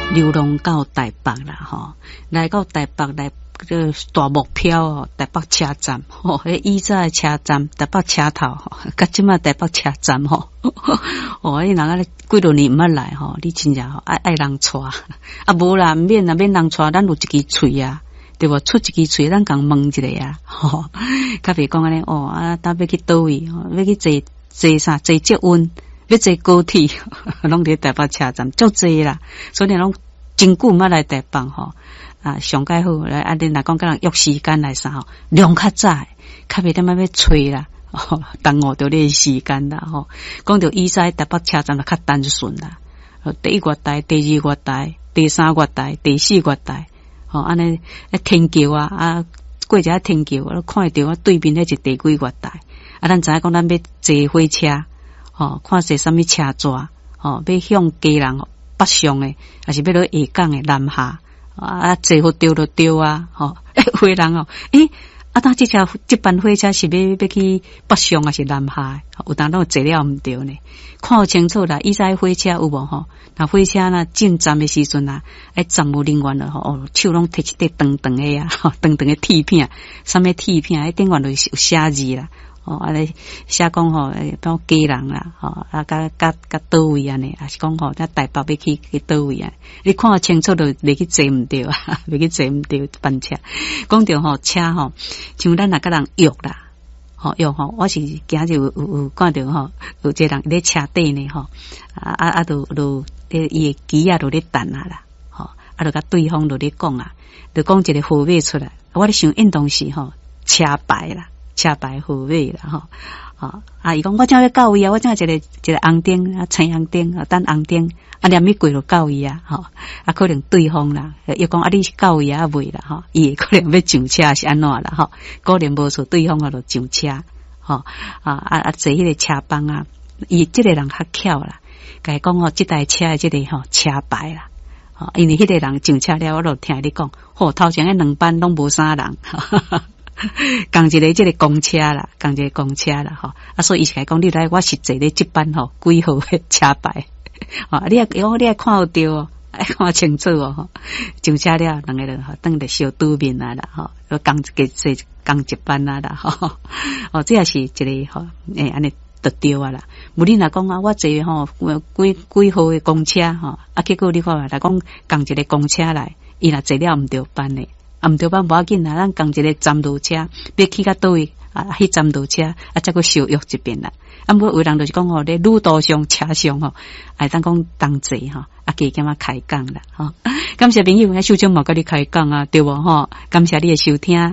流浪到台北啦，吼，来到台北来个大目标哦，台北车站，吼，迄以前的车站，台北车头，吼，甲即马台北车站，吼，哦，迄人啊，几多年毋捌来，吼，你真正吼爱人带，啊无啦，免人带，咱有一支喙啊，对无？出一支喙，咱共问一下啊，吼，较别讲安尼，哦，啊，当要去倒位，要去坐啥？坐捷运。要坐高铁，拢伫台北车站，足济啦。所以拢真久毋捌来台北吼，啊，上介好来啊！你若讲甲人约时间来啥吼，量较早，较袂点仔要催啦，耽误着你的时间啦吼。讲着以前台北车站就较单纯啦，第一月台、第二月台、第三月台、第四月台，吼安尼天桥啊，过一下天桥，看到对面迄是第几月台，啊，咱知影讲咱要坐火车。哦，看是啥物车抓，哦，要向家人北上诶，还是要落下港诶南下，啊，坐好对就对啊，吼，有人哦，啊，当这班火车是要去北上还是南下？有当拢坐了毋对呢，看清楚啦，以前火车有无吼？那火车呐进站诶时阵啊，站务人员了吼，哦，手拢摕一块长长诶啊，长长诶铁片，啥物铁片？顶面就是有写字啦。哦，安尼写讲吼，当家人啦，吼，啊，甲倒位安尼，还是讲吼，咱台北要去倒位啊？你看清楚就袂去坐毋对啊，袂去坐毋对班车。讲着吼车吼，像咱若甲人约啦，吼约吼，我是今日有看着吼，有一个人咧车底呢吼，就伊诶机啊，就咧等啊啦，吼，就甲对方就咧讲啊，就讲一个号码出来，我咧想应当是吼车牌啦。车牌号码啦吼，啊，伊讲我正要到位啊，我正一个红灯啊，青红灯啊，等红灯啊，连咪过就到位啊，吼，啊，可能对方啦，又讲啊，你是到位啊未啦，吼，伊可能要上车是安怎啦，吼，可能无错，对方啊就上车，吼，坐迄个车帮啊，伊即个人较巧啦，甲伊讲吼，即台车的即个吼车牌啦，吼，因为迄个人上车了，我就听你讲，吼，头前迄两班拢无啥人。共一个即个公车啦，共一个公车啦，吼，啊，所以伊是讲你来，我是坐咧即班吼，几号的车牌，啊，你爱看有对哦，爱看清楚哦，吼，上车了，两个人吼，等着小对面啊啦，吼，共一个坐共一班啊啦，吼，哦，这也是一个吼，安尼就对啊啦。无你若讲啊，我坐吼几号的公车吼，啊，结果你看来讲共一个公车来，伊若坐了毋对班的。啊，毋对班无要紧啦，咱共一个站路车，要去到倒位啊，迄站路车啊，再个小约一遍啦。啊，不过有人就是讲吼，咧路途上车上吼，当讲同齐吼，啊，加减啊开讲啦，吼。感谢朋友，我小张冇甲你开讲啊，对无吼？感谢你的收听，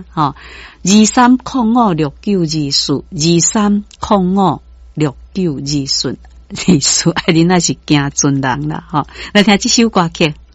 吼。23056423056924，你那是惊准人啦，吼。来听这首歌曲。